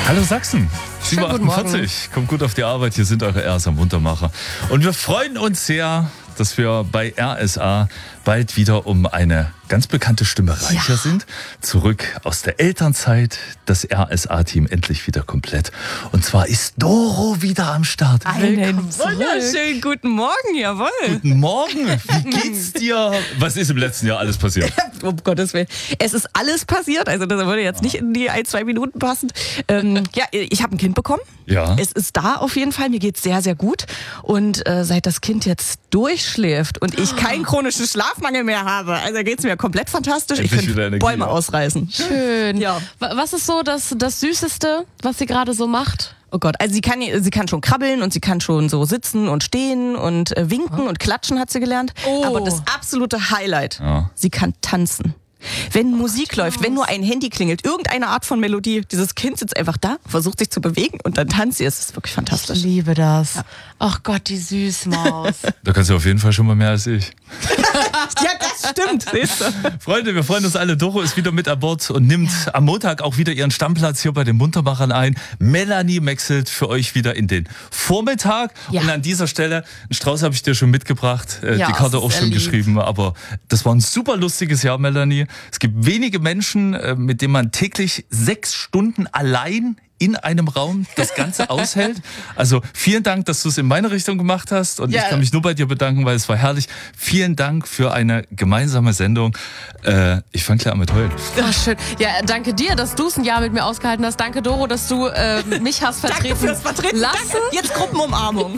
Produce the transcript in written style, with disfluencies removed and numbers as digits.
Hallo Sachsen, Schönen guten 7:48, kommt gut auf die Arbeit, hier sind eure RSA Muntermacher. Und wir freuen uns sehr, dass wir bei RSA bald wieder um eine ganz bekannte Stimme reicher sind. Zurück aus der Elternzeit, das RSA-Team endlich wieder komplett. Und zwar ist Doro wieder am Start. Einen wunderschönen guten Morgen, jawohl. Guten Morgen, wie geht's dir? Was ist im letzten Jahr alles passiert? Um Gottes Willen. Es ist alles passiert, also das würde jetzt nicht in die 1-2 Minuten passen. Ich habe ein Kind bekommen. Ja. Es ist da auf jeden Fall, mir geht's sehr, sehr gut. Und seit das Kind jetzt durchschläft und ich keinen chronischen Schlafmangel mehr habe, also geht's mir komplett fantastisch. Endlich Ich wieder könnte Energie, Bäume ja. ausreißen. Schön. Ja. Was ist so das Süßeste, was sie gerade so macht? Oh Gott, also sie kann schon krabbeln und sie kann schon so sitzen und stehen und winken und klatschen hat sie gelernt. Oh. Aber das absolute Highlight, Ja. sie kann tanzen. Wenn Musik läuft, wenn nur ein Handy klingelt, irgendeine Art von Melodie, dieses Kind sitzt einfach da, versucht sich zu bewegen und dann tanzt sie. Es ist wirklich Ich fantastisch. liebe das. Ach Gott, die Süßmaus. Da kannst du auf jeden Fall schon mal mehr als ich. Ja, das stimmt, siehst du. Freunde, wir freuen uns alle. Doro ist wieder mit an Bord und nimmt am Montag auch wieder ihren Stammplatz hier bei den Muntermachern ein. Melanie wechselt für euch wieder in den Vormittag. Ja. Und an dieser Stelle, einen Strauß habe ich dir schon mitgebracht, Ja, die das Karte ist auch sehr schon lieb. geschrieben. Aber das war ein super lustiges Jahr, Melanie. Es gibt wenige Menschen, mit denen man täglich 6 Stunden allein in einem Raum das Ganze aushält. Also vielen Dank, dass du es in meine Richtung gemacht hast und Ja. ich kann mich nur bei dir bedanken, weil es war herrlich. Vielen Dank für eine gemeinsame Sendung. Ich fange gleich an mit heulen. Ach, schön. Ja, danke dir, dass du es ein Jahr mit mir ausgehalten hast. Danke, Doro, dass du mich hast vertreten Danke fürs Vertreten. lassen. Danke. Jetzt Gruppenumarmung.